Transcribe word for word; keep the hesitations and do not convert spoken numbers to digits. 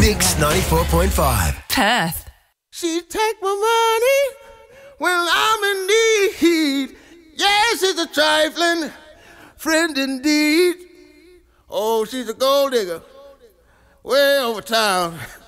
Mix ninety-four point five. Perth. She take my money when I'm in need. Yes, she's a trifling friend indeed. Oh, she's a gold digger way over town.